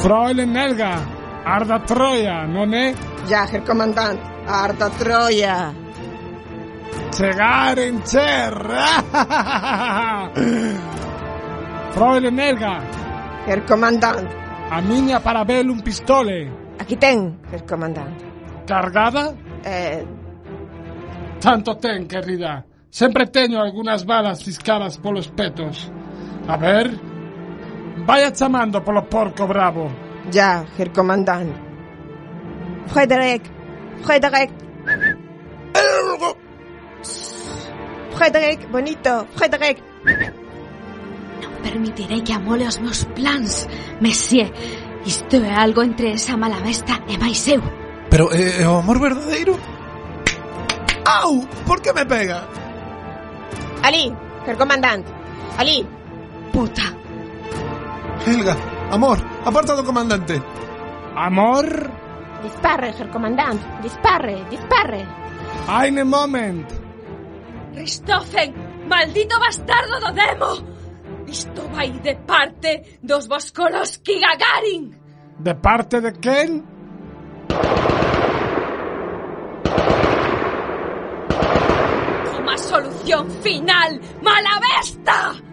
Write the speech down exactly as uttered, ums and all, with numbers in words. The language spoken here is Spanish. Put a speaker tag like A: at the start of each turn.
A: Fräulein Helga, arda Troja, non è?
B: Ja, Herr Kommandant, arda Troja.
A: Cegare in terra. Fräulein Helga.
B: Herr Kommandant.
A: A miña parabellum pistole.
B: Aquí ten, Herr Kommandant.
A: Cargada?
B: Eh...
A: Tanto ten, querida. Sempre teño algunhas balas fiscadas polos petos. A ver... Vaya chamando polo porco bravo.
B: Ja, Herr Kommandant. Frederick, Frederick. Frederick, bonito, Frederick.
C: Non permitirei que amole os meus plans, Monsieur. Isto é algo entre esa mala besta e máis eu.
D: Pero é eh, o amor verdadeiro? Au, por que me pega?
B: Ali, Herr Kommandant. Ali.
C: Puta.
D: Helga, amor, aparta do comandante.
A: Amor?
B: Dispare, Herr Kommandant. Dispare, dispare.
A: Eine Moment.
C: Richthofen, maldito bastardo do demo. Isto vai de parte dos Voskoloski Gagarin.
A: De parte de quen?
C: Como a solución final, mala besta.